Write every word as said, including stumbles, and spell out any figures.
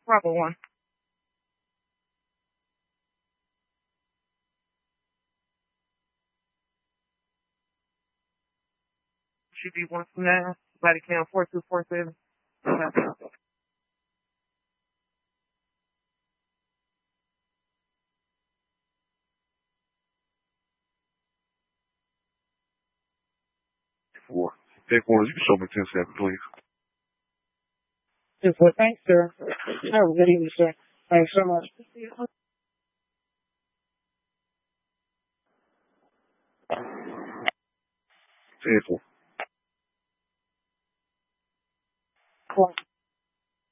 Bravo one. Should be one from now. Body count four two four seven. Four. Take one. You can show me ten seven, please. Yes, well, thanks, sir. Have a good evening, sir. Thanks so much. Ten four. Cool.